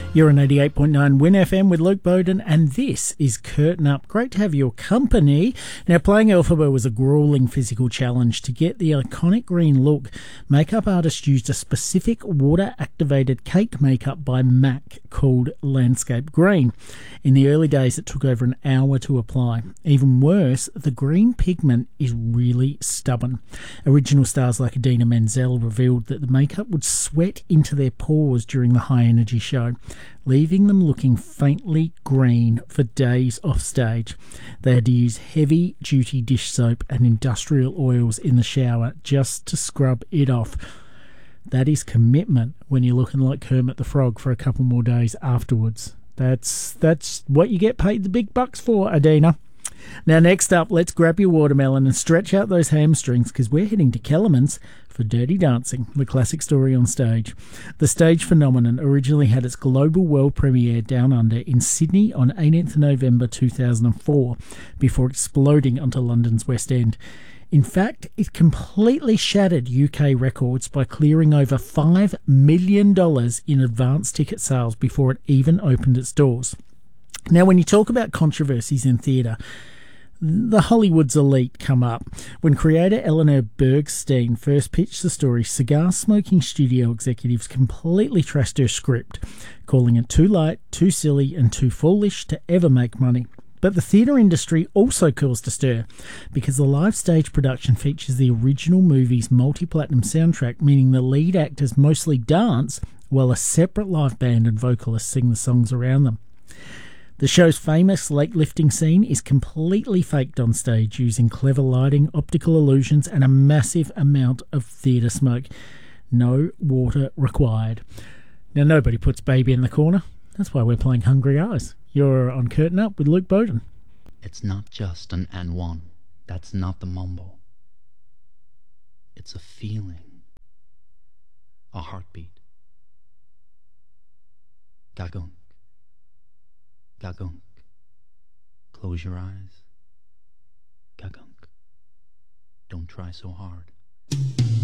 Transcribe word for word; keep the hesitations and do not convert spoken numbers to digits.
You're on eighty-eight point nine Win F M with Luke Bowden, and this is Curtain Up. Great to have your company. Now, playing Elphaba was a grueling physical challenge. To get the iconic green look, makeup artists used a specific water-activated cake makeup by MAC called Landscape Green. In the early days, it took over an hour to apply. Even worse, the green pigment is really stubborn. Original stars like Idina Menzel revealed that the makeup would sweat into their pores during the high-energy show, leaving them looking faintly green for days off stage. They had to use heavy-duty dish soap and industrial oils in the shower just to scrub it off. That is commitment when you're looking like Kermit the Frog for a couple more days afterwards. That's that's what you get paid the big bucks for, Idina. Now, next up, let's grab your watermelon and stretch out those hamstrings, because we're heading to Kellerman's for Dirty Dancing, the classic story on stage. The stage phenomenon originally had its global world premiere down under in Sydney on eighteenth of November two thousand four, before exploding onto London's West End. In fact, it completely shattered U K records by clearing over five million dollars in advance ticket sales before it even opened its doors. Now, when you talk about controversies in theatre, the Hollywood's elite come up. When creator Eleanor Bergstein first pitched the story, cigar-smoking studio executives completely trashed her script, calling it too light, too silly, and too foolish to ever make money. But the theatre industry also caused a stir, because the live stage production features the original movie's multi-platinum soundtrack, meaning the lead actors mostly dance while a separate live band and vocalists sing the songs around them. The show's famous lake lifting scene is completely faked on stage using clever lighting, optical illusions, and a massive amount of theatre smoke. No water required. Now, nobody puts Baby in the corner. That's why we're playing Hungry Eyes. You're on Curtain Up with Luke Bowden. It's not just an and one. That's not the mumble. It's a feeling. A heartbeat. Gagunk. Gagunk. Close your eyes. Gagunk. Don't try so hard.